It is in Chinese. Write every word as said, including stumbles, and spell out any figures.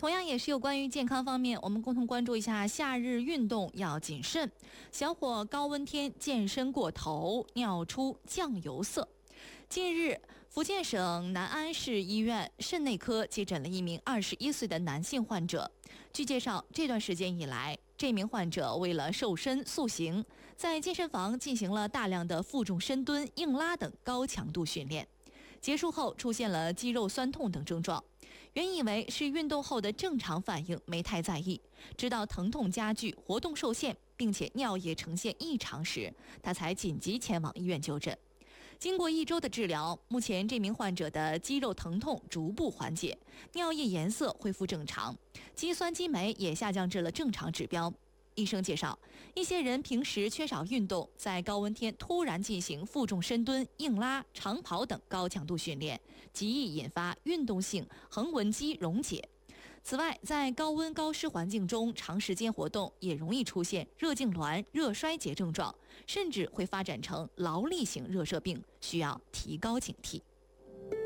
同样也是有关于健康方面，我们共同关注一下夏日运动要谨慎。小伙高温天健身过头，尿出酱油色。近日，福建省南安市医院肾内科接诊了一名二十一岁的男性患者。据介绍，这段时间以来，这名患者为了瘦身塑形，在健身房进行了大量的负重深蹲、硬拉等高强度训练。结束后出现了肌肉酸痛等症状，原以为是运动后的正常反应，没太在意，直到疼痛加剧、活动受限，并且尿液呈现异常时，他才紧急前往医院就诊。经过一周的治疗，目前这名患者的肌肉疼痛逐步缓解，尿液颜色恢复正常，肌酸激酶也下降至了正常指标。医生介绍，一些人平时缺少运动，在高温天突然进行负重深蹲、硬拉、长跑等高强度训练，极易引发运动性横纹肌溶解。此外，在高温高湿环境中长时间活动，也容易出现热痉挛、热衰竭症状，甚至会发展成劳力型热射病，需要提高警惕。